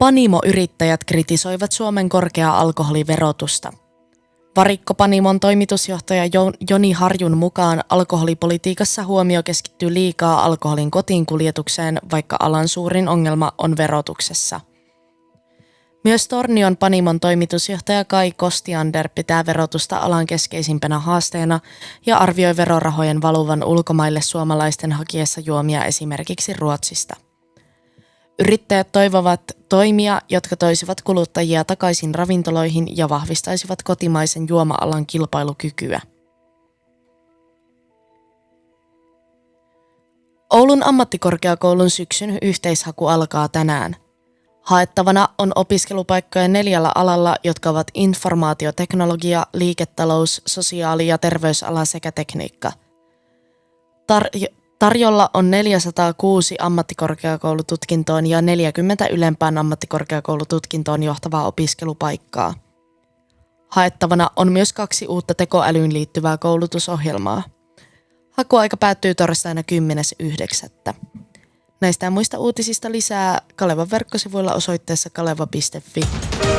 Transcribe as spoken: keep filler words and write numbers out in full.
Panimo-yrittäjät kritisoivat Suomen korkeaa alkoholiverotusta. Varikko-Panimon toimitusjohtaja Joni Harjun mukaan alkoholipolitiikassa huomio keskittyy liikaa alkoholin kotiinkuljetukseen, vaikka alan suurin ongelma on verotuksessa. Myös Tornion Panimon toimitusjohtaja Kai Kostiander pitää verotusta alan keskeisimpänä haasteena ja arvioi verorahojen valuvan ulkomaille suomalaisten hakiessa juomia esimerkiksi Ruotsista. Yrittäjät toivovat toimia, jotka toisivat kuluttajia takaisin ravintoloihin ja vahvistaisivat kotimaisen juoma-alan kilpailukykyä. Oulun ammattikorkeakoulun syksyn yhteishaku alkaa tänään. Haettavana on opiskelupaikkoja neljällä alalla, jotka ovat informaatioteknologia, liiketalous, sosiaali- ja terveysala sekä tekniikka. Tar- Tarjolla on neljäsataakuusi ammattikorkeakoulututkintoon ja neljäkymmentä ylempään ammattikorkeakoulututkintoon johtavaa opiskelupaikkaa. Haettavana on myös kaksi uutta tekoälyyn liittyvää koulutusohjelmaa. Hakuaika päättyy torstaina kymmenes yhdeksättä Näistä ja muista uutisista lisää Kalevan verkkosivuilla osoitteessa kaleva piste fi.